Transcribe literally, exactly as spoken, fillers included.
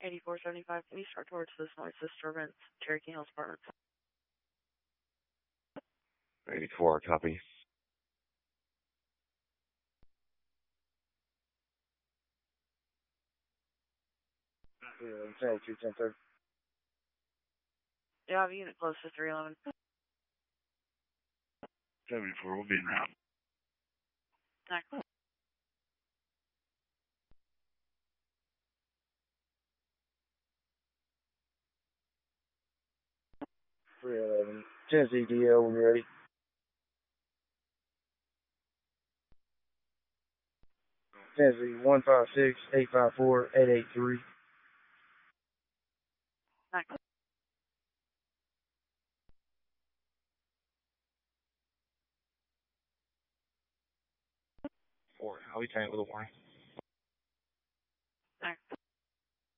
eighty-four seventy-five, can you start towards this noise disturbance, Cherokee Hills Apartments? eighty-four, copy. ten two, ten thirty. Do you have a unit close to three eleven? seventy-four, we'll be in route. Next. three eleven. Tennessee D L when you're ready. Tennessee one five six, eight five four, eight eight three. Next. Four, how are we trying with a warning?